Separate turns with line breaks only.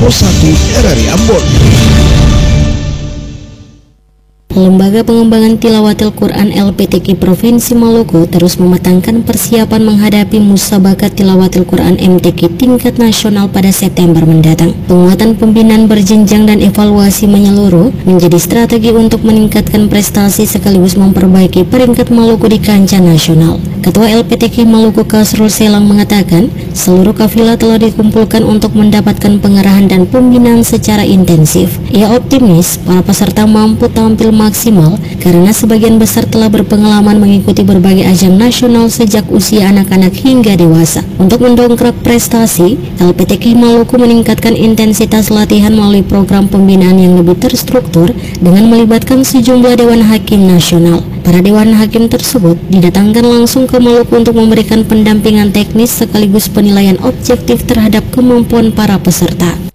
RRI Ambon.
Lembaga Pengembangan Tilawatil Quran LPTQ Provinsi Maluku terus mematangkan persiapan menghadapi Musabaqah Tilawatil Quran MTQ tingkat nasional pada September mendatang. Penguatan pembinaan berjenjang dan evaluasi menyeluruh menjadi strategi untuk meningkatkan prestasi sekaligus memperbaiki peringkat Maluku di kancah nasional. Ketua LPTQ Maluku Kasrul Selang mengatakan, seluruh kafilah telah dikumpulkan untuk mendapatkan pengarahan dan pembinaan secara intensif. Ia optimis para peserta mampu tampil maksimal karena sebagian besar telah berpengalaman mengikuti berbagai ajang nasional sejak usia anak-anak hingga dewasa. Untuk mendongkrak prestasi, LPTQ Maluku meningkatkan intensitas latihan melalui program pembinaan yang lebih terstruktur dengan melibatkan sejumlah dewan hakim nasional. Para dewan hakim tersebut didatangkan langsung ke Maluku untuk memberikan pendampingan teknis sekaligus penilaian objektif terhadap kemampuan para peserta.